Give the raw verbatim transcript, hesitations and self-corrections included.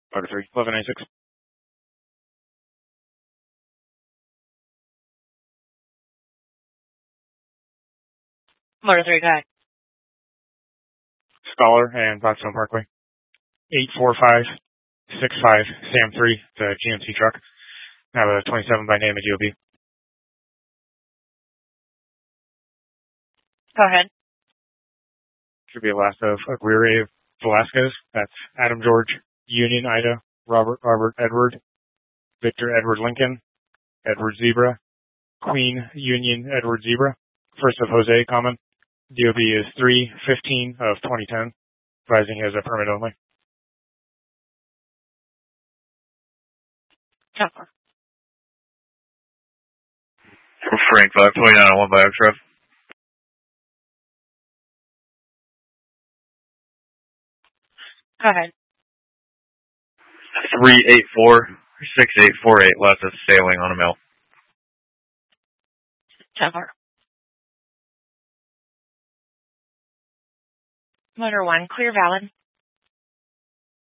Motor three, eleven ninety-six. Motor three, go ahead. Scholar and Blackstone Parkway. eight four five six five Sam three, the G M C truck. Have a twenty-seven by name at D O B. Go ahead. Should be a last of Aguirre Velasquez. That's Adam George, Union Ida, Robert Robert Edward, Victor Edward Lincoln, Edward Zebra, Queen Union Edward Zebra. First of Jose Common. D O B is three fifteen of twenty ten. Advising as a permit only. Chopper. Frank five twenty-nine on one by X-Rev. Go ahead. three eight four six eight four eight, left of sailing on a mill. Chopper. Motor one, clear valid.